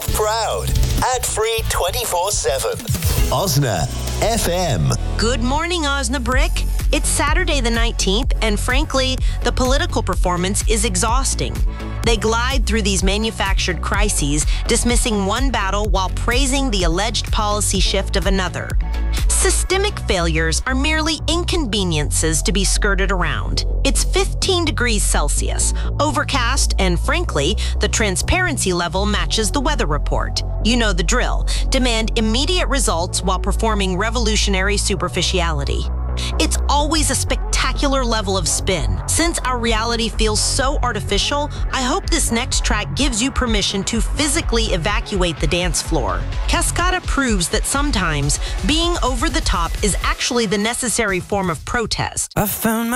proud. Ad-free 24/7. Osna FM. Good morning, Osnabrick. It's Saturday the 19th, and frankly, the political performance is exhausting. They glide through these manufactured crises, dismissing one battle while praising the alleged policy shift of another. Systemic failures are merely inconveniences to be skirted around. It's 15 degrees Celsius, overcast, and frankly, the transparency level matches the weather report. You know the drill. Demand immediate results while performing revolutionary superficiality. It's always a spectacular level of spin. Since our reality feels so artificial, I hope this next track gives you permission to physically evacuate the dance floor. Cascada proves that sometimes being over the top is actually the necessary form of protest. I found